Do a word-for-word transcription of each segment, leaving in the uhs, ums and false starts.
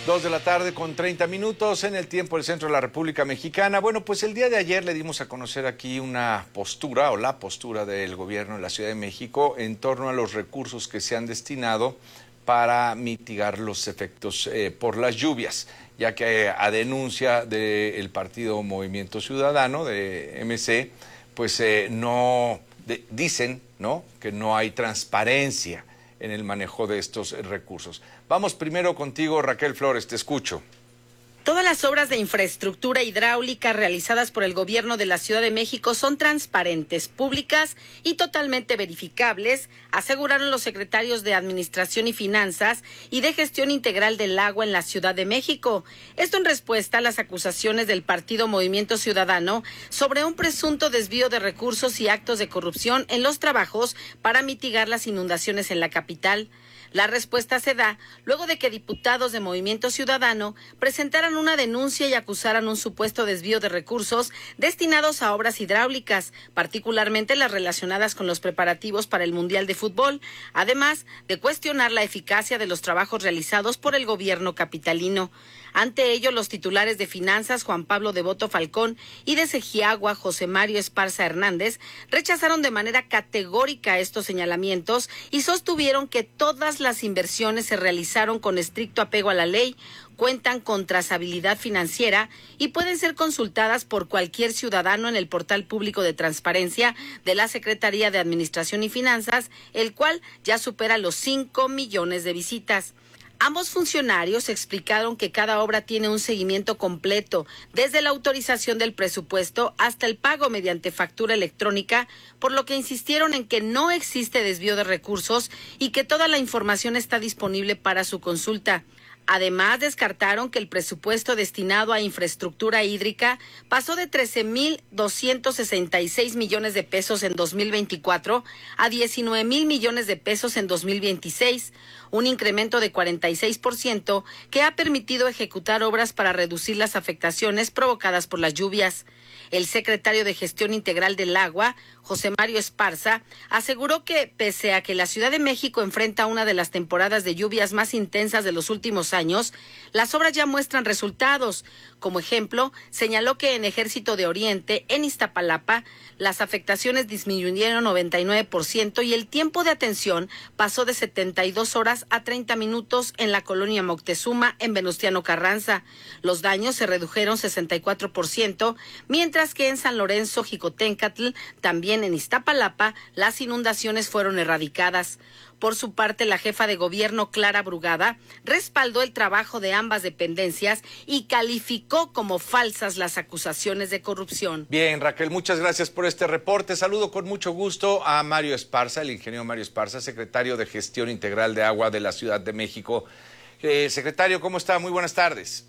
Dos de la tarde con treinta minutos en el tiempo del centro de la República Mexicana. Bueno, pues el día de ayer le dimos a conocer aquí una postura o la postura del gobierno de la Ciudad de México en torno a los recursos que se han destinado para mitigar los efectos eh, por las lluvias, ya que a denuncia del partido Movimiento Ciudadano, de M C, pues eh, no de, dicen, ¿no?, que no hay transparencia en el manejo de estos recursos. Vamos primero contigo, Raquel Flores, te escucho. Todas las obras de infraestructura hidráulica realizadas por el gobierno de la Ciudad de México son transparentes, públicas y totalmente verificables, aseguraron los secretarios de Administración y Finanzas y de Gestión Integral del Agua en la Ciudad de México. Esto en respuesta a las acusaciones del partido Movimiento Ciudadano sobre un presunto desvío de recursos y actos de corrupción en los trabajos para mitigar las inundaciones en la capital. La respuesta se da luego de que diputados de Movimiento Ciudadano presentaran una denuncia y acusaran un supuesto desvío de recursos destinados a obras hidráulicas, particularmente las relacionadas con los preparativos para el Mundial de Fútbol, además de cuestionar la eficacia de los trabajos realizados por el gobierno capitalino. Ante ello, los titulares de Finanzas, Juan Pablo Devoto Falcón, y de Segiagua, José Mario Esparza Hernández, rechazaron de manera categórica estos señalamientos y sostuvieron que todas las inversiones se realizaron con estricto apego a la ley, cuentan con trazabilidad financiera y pueden ser consultadas por cualquier ciudadano en el portal público de transparencia de la Secretaría de Administración y Finanzas, el cual ya supera los cinco millones de visitas. Ambos funcionarios explicaron que cada obra tiene un seguimiento completo, desde la autorización del presupuesto hasta el pago mediante factura electrónica, por lo que insistieron en que no existe desvío de recursos y que toda la información está disponible para su consulta. Además, descartaron que el presupuesto destinado a infraestructura hídrica pasó de trece mil doscientos sesenta y seis millones de pesos en dos mil veinticuatro a diecinueve mil millones de pesos en dos mil veintiséis, un incremento de cuarenta y seis por ciento que ha permitido ejecutar obras para reducir las afectaciones provocadas por las lluvias. El secretario de Gestión Integral del Agua, José Mario Esparza, aseguró que, pese a que la Ciudad de México enfrenta una de las temporadas de lluvias más intensas de los últimos años, las obras ya muestran resultados. Como ejemplo, señaló que en Ejército de Oriente, en Iztapalapa, las afectaciones disminuyeron noventa y nueve por ciento y el tiempo de atención pasó de setenta y dos horas a treinta minutos en la colonia Moctezuma, en Venustiano Carranza. Los daños se redujeron sesenta y cuatro por ciento, mientras que en San Lorenzo, Jicotencatl, también en Iztapalapa, las inundaciones fueron erradicadas. Por su parte, la jefa de gobierno, Clara Brugada, respaldó el trabajo de ambas dependencias y calificó como falsas las acusaciones de corrupción. Bien, Raquel, muchas gracias por este reporte. Saludo con mucho gusto a Mario Esparza, el ingeniero Mario Esparza, secretario de Gestión Integral de Agua de la Ciudad de México. Eh, secretario, ¿cómo está? Muy buenas tardes.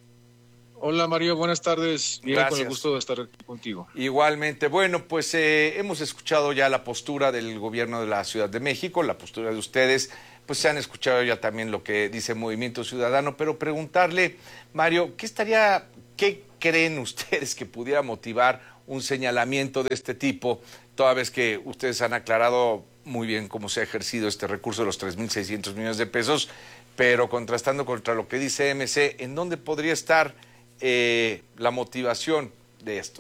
Hola Mario, buenas tardes. Bien, Gracias. Con el gusto de estar aquí contigo. Igualmente. Bueno, pues eh, hemos escuchado ya la postura del gobierno de la Ciudad de México, la postura de ustedes, pues se han escuchado ya también lo que dice Movimiento Ciudadano, pero preguntarle, Mario, ¿qué estaría, qué creen ustedes que pudiera motivar un señalamiento de este tipo, toda vez que ustedes han aclarado muy bien cómo se ha ejercido este recurso de los tres mil seiscientos millones de pesos, pero contrastando contra lo que dice M C, ¿en dónde podría estar Eh, la motivación de esto?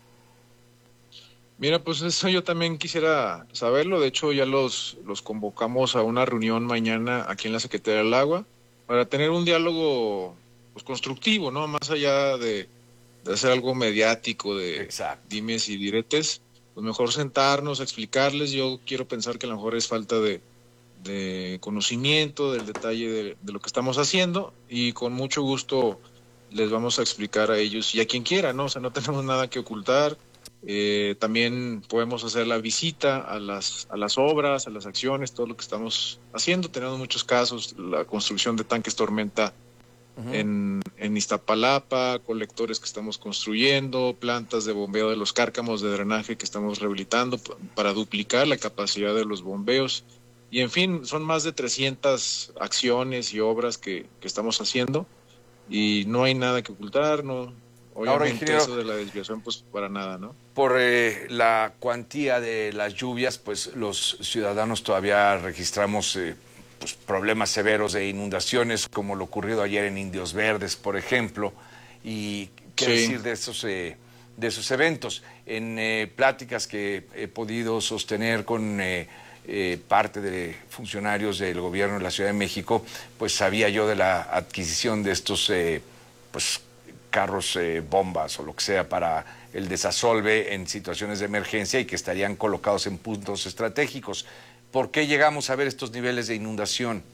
Mira, pues eso yo también quisiera saberlo. De hecho, ya los, los convocamos a una reunión mañana aquí en la Secretaría del Agua para tener un diálogo pues, constructivo, ¿no? Más allá de, de hacer algo mediático, de Exacto. dimes y diretes, pues mejor sentarnos, explicarles. Yo quiero pensar que a lo mejor es falta de, de conocimiento, del detalle de, de lo que estamos haciendo, y con mucho gusto les vamos a explicar a ellos y a quien quiera, ¿no? O sea, no tenemos nada que ocultar. Eh, también podemos hacer la visita a las, a las obras, a las acciones, todo lo que estamos haciendo. Tenemos muchos casos, la construcción de tanques tormenta uh-huh. en, en Iztapalapa, colectores que estamos construyendo, plantas de bombeo de los cárcamos de drenaje que estamos rehabilitando p- para duplicar la capacidad de los bombeos. Y en fin, son más de trescientas acciones y obras que, que estamos haciendo. Y no hay nada que ocultar, no. Obviamente Ahora, eso de la desviación, pues para nada, ¿no? Por eh, la cuantía de las lluvias, pues los ciudadanos todavía registramos eh, pues, problemas severos de inundaciones, como lo ocurrido ayer en Indios Verdes, por ejemplo, y qué sí. decir de esos, eh, de esos eventos. En eh, pláticas que he podido sostener con eh, eh, parte de funcionarios del gobierno de la Ciudad de México, pues sabía yo de la adquisición de estos eh, pues, carros eh, bombas o lo que sea para el desasolve en situaciones de emergencia y que estarían colocados en puntos estratégicos. ¿Por qué llegamos a ver estos niveles de inundación?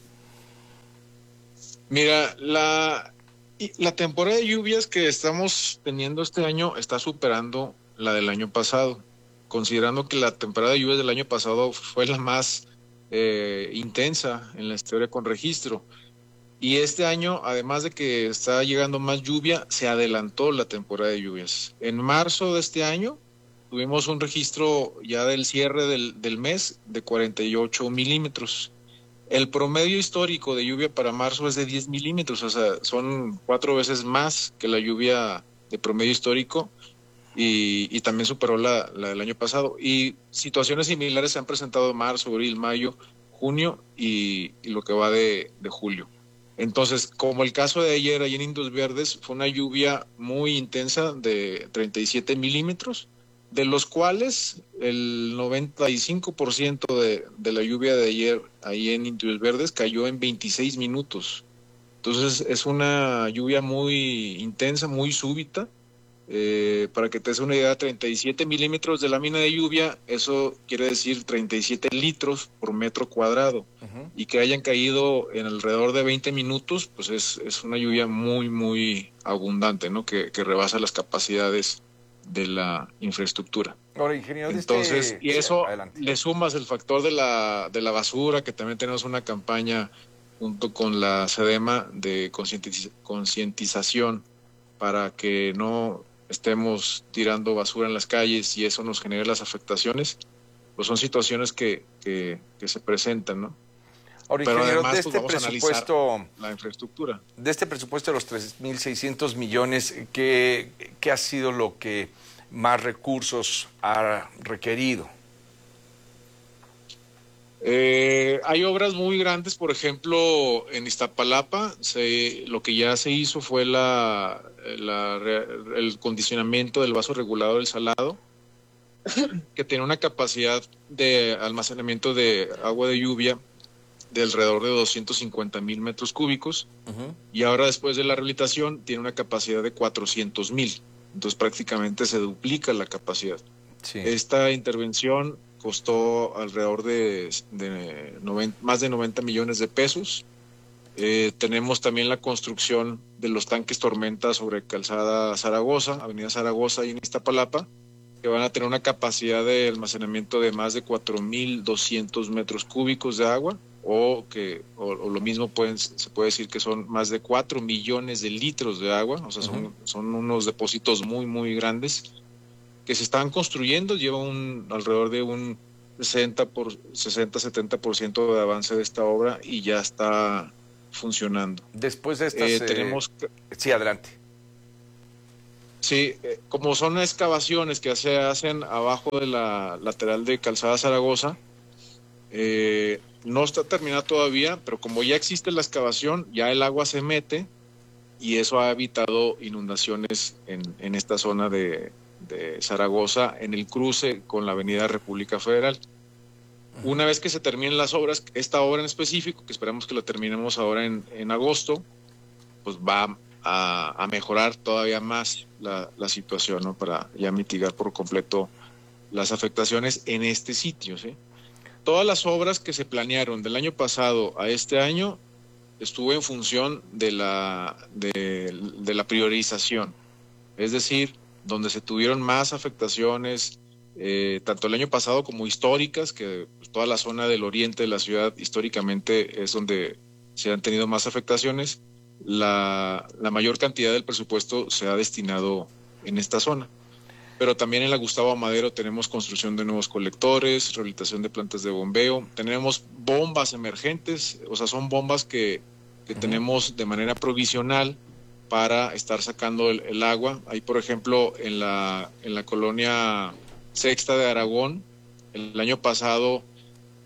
Mira, la, la temporada de lluvias que estamos teniendo este año está superando la del año pasado, considerando que la temporada de lluvias del año pasado fue la más eh, intensa en la historia con registro. Y este año, además de que está llegando más lluvia, se adelantó la temporada de lluvias. En marzo de este año tuvimos un registro ya del cierre del, del mes de cuarenta y ocho milímetros. El promedio histórico de lluvia para marzo es de diez milímetros, o sea, son cuatro veces más que la lluvia de promedio histórico y, y también superó la, la del año pasado. Y situaciones similares se han presentado en marzo, abril, mayo, junio y, y lo que va de, de julio. Entonces, como el caso de ayer, allí en Indios Verdes, fue una lluvia muy intensa de treinta y siete milímetros, de los cuales el noventa y cinco por ciento de, de la lluvia de ayer ahí en Indios Verdes cayó en veintiséis minutos. Entonces es una lluvia muy intensa, muy súbita. Eh, para que te des una idea, treinta y siete milímetros de lámina de lluvia, eso quiere decir treinta y siete litros por metro cuadrado. Uh-huh. Y que hayan caído en alrededor de veinte minutos, pues es, es una lluvia muy, muy abundante, ¿no? Que, que rebasa las capacidades de la infraestructura. Ahora, ingeniero, entonces, este... y eso Adelante. le sumas el factor de la, de la basura, que también tenemos una campaña junto con la SEDEMA de concientiz- concientización para que no estemos tirando basura en las calles y eso nos genera las afectaciones, pues son situaciones que, que, que se presentan, ¿no? Ahora, pero ingeniero, además de este pues, vamos presupuesto, a analizar la infraestructura. De este presupuesto de los tres mil seiscientos millones, ¿qué, ¿qué ha sido lo que más recursos ha requerido? Eh, hay obras muy grandes, por ejemplo, en Iztapalapa, se, lo que ya se hizo fue la, la, el condicionamiento del vaso regulador del salado, que tiene una capacidad de almacenamiento de agua de lluvia de alrededor de doscientos cincuenta mil metros cúbicos, uh-huh. y ahora después de la rehabilitación tiene una capacidad de cuatrocientos mil, entonces prácticamente se duplica la capacidad. Sí. Esta intervención costó alrededor de, de noventa, más de noventa millones de pesos. Eh, tenemos también la construcción de los tanques tormenta sobre Calzada Zaragoza, Avenida Zaragoza y en Iztapalapa, que van a tener una capacidad de almacenamiento de más de cuatro mil doscientos metros cúbicos de agua, o que o, o lo mismo pueden, se puede decir que son más de cuatro millones de litros de agua, o sea, son, uh-huh. son unos depósitos muy, muy grandes que se están construyendo, lleva un alrededor de un sesenta por sesenta setenta por ciento de avance de esta obra y ya está funcionando. Después de estas eh, tenemos eh, sí, adelante. Sí, eh, como son excavaciones que se hacen abajo de la lateral de Calzada Zaragoza, eh, no está terminada todavía, pero como ya existe la excavación, ya el agua se mete y eso ha evitado inundaciones en, en esta zona de, de Zaragoza, en el cruce con la avenida República Federal. Uh-huh. Una vez que se terminen las obras, esta obra en específico, que esperamos que la terminemos ahora en, en agosto, pues va a, a mejorar todavía más la, la situación, ¿no? Para ya mitigar por completo las afectaciones en este sitio, ¿sí? Todas las obras que se planearon del año pasado a este año estuvo en función de la, de, de la priorización, es decir, donde se tuvieron más afectaciones, eh, tanto el año pasado como históricas, que pues, toda la zona del oriente de la ciudad históricamente es donde se han tenido más afectaciones, la, la mayor cantidad del presupuesto se ha destinado en esta zona. Pero también en la Gustavo Amadero tenemos construcción de nuevos colectores, rehabilitación de plantas de bombeo, tenemos bombas emergentes, o sea, son bombas que, que uh-huh. tenemos de manera provisional para estar sacando el, el agua. Ahí, por ejemplo, en la, en la colonia Sexta de Aragón, el año pasado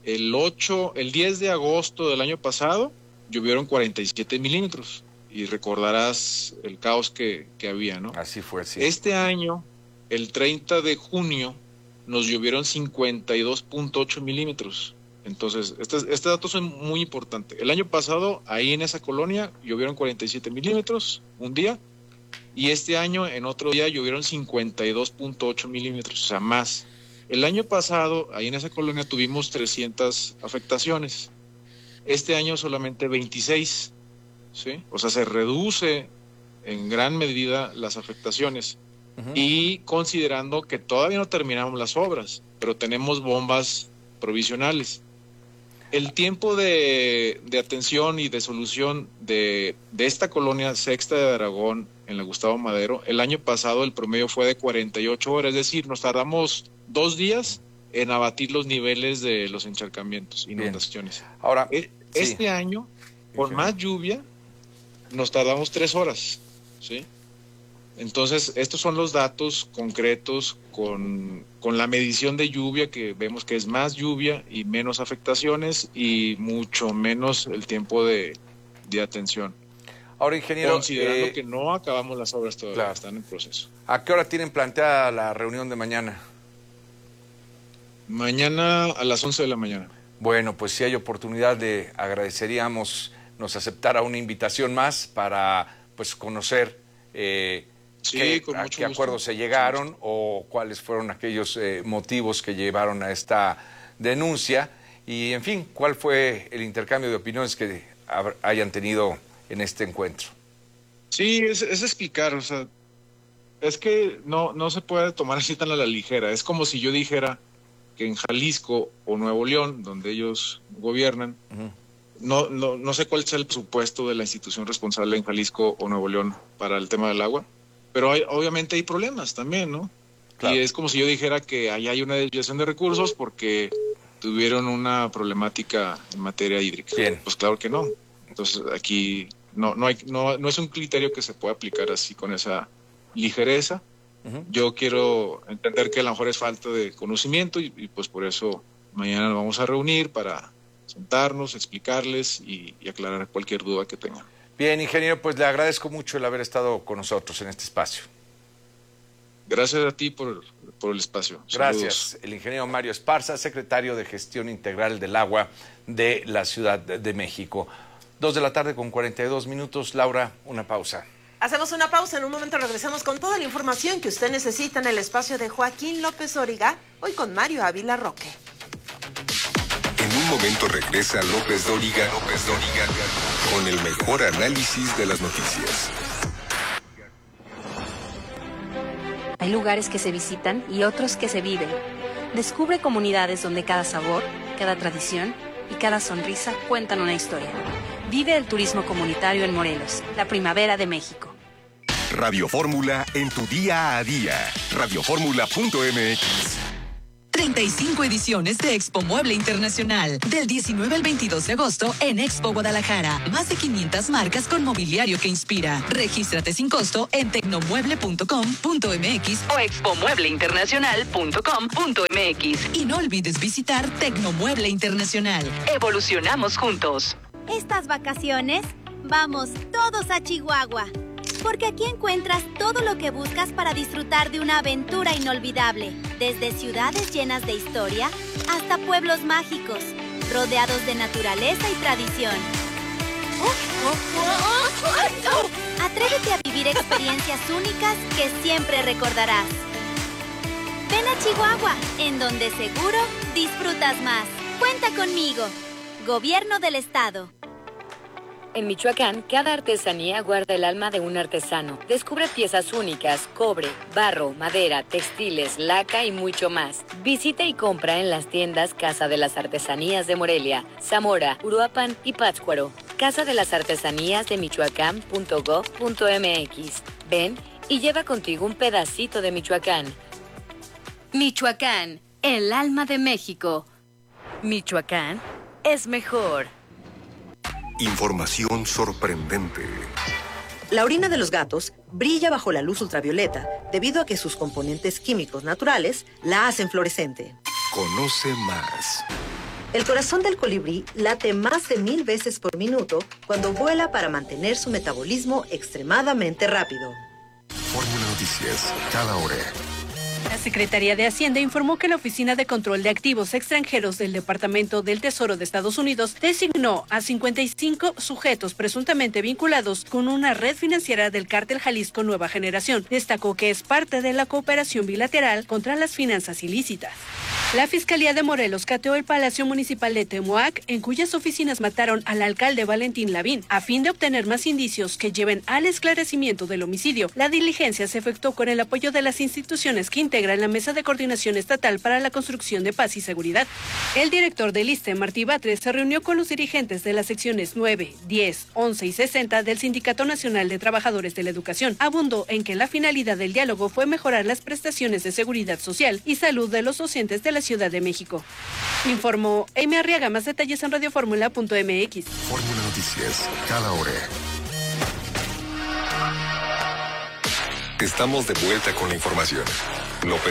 el ocho, el diez de agosto del año pasado llovieron cuarenta y siete milímetros y recordarás el caos que, que había, ¿no? Así fue, sí. Este año, el treinta de junio, nos llovieron cincuenta y dos punto ocho milímetros. Entonces, este, este dato es muy importante. El año pasado, ahí en esa colonia, llovieron cuarenta y siete milímetros un día, y este año, en otro día, llovieron cincuenta y dos punto ocho milímetros, o sea, más. El año pasado, ahí en esa colonia, tuvimos trescientas afectaciones. Este año solamente veintiséis, ¿sí? O sea, se reduce en gran medida las afectaciones. Uh-huh. Y considerando que todavía no terminamos las obras, pero tenemos bombas provisionales. El tiempo de, de atención y de solución de, de esta colonia Sexta de Aragón en la Gustavo Madero, el año pasado el promedio fue de cuarenta y ocho horas, es decir, nos tardamos dos días en abatir los niveles de los encharcamientos, inundaciones. Bien. Ahora, e- este sí. año, con sí. más lluvia, nos tardamos tres horas, ¿sí? Entonces, estos son los datos concretos con, con la medición de lluvia, que vemos que es más lluvia y menos afectaciones y mucho menos el tiempo de, de atención. Ahora, ingeniero... Considerando eh, que no acabamos las obras todavía, claro. Están en proceso. ¿A qué hora tienen planteada la reunión de mañana? Mañana a las once de la mañana. Bueno, pues si hay oportunidad, le agradeceríamos nos aceptara una invitación más para pues conocer... Eh, Sí, ¿Qué, con ¿A mucho qué gusto. acuerdos se llegaron o cuáles fueron aquellos eh, motivos que llevaron a esta denuncia? Y, en fin, ¿cuál fue el intercambio de opiniones que hayan tenido en este encuentro? Sí, es, es explicar, o sea, es que no, no se puede tomar así tan a la ligera. Es como si yo dijera que en Jalisco o Nuevo León, donde ellos gobiernan, uh-huh. no, no, no sé cuál es el presupuesto de la institución responsable en Jalisco o Nuevo León para el tema del agua. Pero hay, obviamente hay problemas también, ¿no? Claro. Y es como si yo dijera que allá hay una desviación de recursos porque tuvieron una problemática en materia hídrica. Bien. Pues claro que no. Entonces aquí no, no, hay, no, no es un criterio que se pueda aplicar así con esa ligereza. Uh-huh. Yo quiero entender que a lo mejor es falta de conocimiento y, y pues por eso mañana nos vamos a reunir para sentarnos, explicarles y, y aclarar cualquier duda que tengan. Bien, ingeniero, pues le agradezco mucho el haber estado con nosotros en este espacio. Gracias a ti por, por el espacio. Gracias. Saludos. El ingeniero Mario Esparza, secretario de Gestión Integral del Agua de la Ciudad de México. Dos de la tarde con cuarenta y dos minutos. Laura, una pausa. Hacemos una pausa, en un momento regresamos con toda la información que usted necesita en el espacio de Joaquín López Dóriga, hoy con Mario Ávila Roque. En un momento regresa López Dóriga, López Dóriga, con el mejor análisis de las noticias. Hay lugares que se visitan y otros que se viven. Descubre comunidades donde cada sabor, cada tradición y cada sonrisa cuentan una historia. Vive el turismo comunitario en Morelos, la primavera de México. Radio Fórmula en tu día a día. radio fórmula punto m x. treinta y cinco ediciones de Expo Mueble Internacional. Del diecinueve al veintidós de agosto en Expo Guadalajara. Más de quinientas marcas con mobiliario que inspira. Regístrate sin costo en tecnomueble punto com punto m x o expo mueble internacional punto com punto m x. Y no olvides visitar Tecnomueble Internacional. Evolucionamos juntos. Estas vacaciones, vamos todos a Chihuahua. Porque aquí encuentras todo lo que buscas para disfrutar de una aventura inolvidable. Desde ciudades llenas de historia hasta pueblos mágicos, rodeados de naturaleza y tradición. Atrévete a vivir experiencias únicas que siempre recordarás. Ven a Chihuahua, en donde seguro disfrutas más. Cuenta conmigo. Gobierno del Estado. En Michoacán, cada artesanía guarda el alma de un artesano. Descubre piezas únicas, cobre, barro, madera, textiles, laca y mucho más. Visita y compra en las tiendas Casa de las Artesanías de Morelia, Zamora, Uruapan y Pátzcuaro. Casa de las Artesanías de Michoacán punto gob punto m x. Ven y lleva contigo un pedacito de Michoacán. Michoacán, el alma de México. Michoacán es mejor. Información sorprendente. La orina de los gatos brilla bajo la luz ultravioleta debido a que sus componentes químicos naturales la hacen fluorescente. Conoce más. El corazón del colibrí late más de mil veces por minuto cuando vuela para mantener su metabolismo extremadamente rápido. Fórmula Noticias, cada hora. La Secretaría de Hacienda informó que la Oficina de Control de Activos Extranjeros del Departamento del Tesoro de Estados Unidos designó a cincuenta y cinco sujetos presuntamente vinculados con una red financiera del cártel Jalisco Nueva Generación. Destacó que es parte de la cooperación bilateral contra las finanzas ilícitas. La Fiscalía de Morelos cateó el Palacio Municipal de Temoac, en cuyas oficinas mataron al alcalde Valentín Lavín. A fin de obtener más indicios que lleven al esclarecimiento del homicidio, la diligencia se efectuó con el apoyo de las instituciones que integran la Mesa de Coordinación Estatal para la Construcción de Paz y Seguridad. El director del ISSSTE, Martí Batres, se reunió con los dirigentes de las secciones nueve, diez, once y sesenta del Sindicato Nacional de Trabajadores de la Educación. Abundó en que la finalidad del diálogo fue mejorar las prestaciones de seguridad social y salud de los docentes de la Ciudad de México. Informó Amy Arriaga. Más detalles en radioformula punto m x. Fórmula Noticias, cada hora. Estamos de vuelta con la información. López